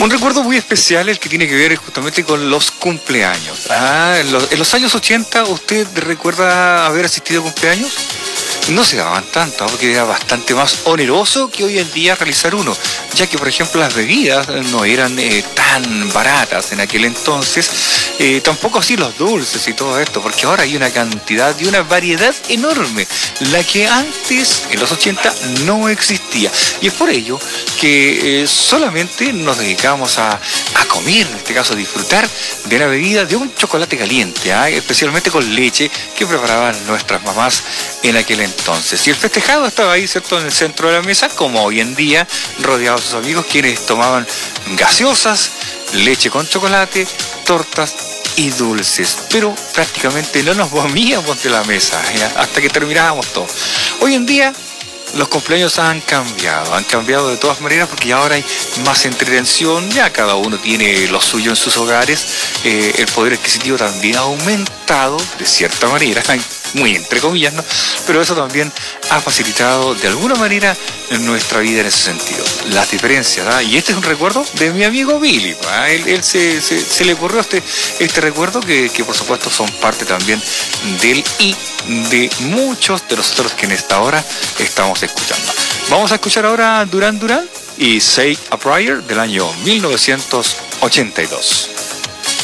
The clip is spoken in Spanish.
Un recuerdo muy especial el que tiene que ver justamente con los cumpleaños. En los años 80, ¿usted recuerda haber asistido a cumpleaños? No se daban tanto, porque era bastante más oneroso que hoy en día realizar uno, ya que por ejemplo las bebidas no eran tan baratas en aquel entonces, tampoco así los dulces y todo esto, porque ahora hay una cantidad y una variedad enorme, la que antes, en los 80, no existía. Y es por ello que solamente nos dedicamos a comer, en este caso a disfrutar de la bebida de un chocolate caliente, especialmente con leche que preparaban nuestras mamás en aquel entonces. Y el festejado estaba ahí, ¿cierto?, en el centro de la mesa, como hoy en día, rodeado de sus amigos, quienes tomaban gaseosas, leche con chocolate, tortas y dulces, pero prácticamente no nos comíamos de la mesa, hasta que terminábamos todo. Hoy en día los cumpleaños han cambiado de todas maneras, porque ya ahora hay más entretención, ya cada uno tiene lo suyo en sus hogares, el poder adquisitivo también ha aumentado de cierta manera, muy entre comillas, ¿no? Pero eso también ha facilitado de alguna manera nuestra vida en ese sentido. Las diferencias, y este es un recuerdo de mi amigo Billy, él se le ocurrió este recuerdo que por supuesto son parte también del y de muchos de nosotros que en esta hora estamos escuchando. Vamos a escuchar ahora Duran Duran y Say a Prayer del año 1982.